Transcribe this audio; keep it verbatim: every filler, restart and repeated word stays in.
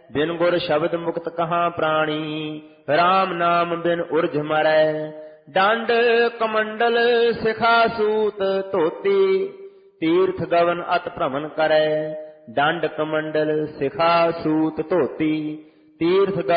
ਬਿਨ ਗੁਰ ਸ਼ਬਦ ਮੁਕਤ ਕਹਾਂ ਪ੍ਰਾਣੀ, ਰਾਮ ਨਾਮ ਬਿਨ ਉਰਜ ਮਰੈ। ਡੰਡ ਕਮੰਡਲ ਸਿਖਾ ਸੂਤ ਧੋਤੀ, ਤੀਰਥ ਗਵਨ ਅਤ ਭ੍ਰਮਣ ਕਰੈ। ਡੰਡ ਕਮੰਡਲ ਸਿਖਾ ਸੂਤ ਧੋਤੀ, ਤੀਰਥ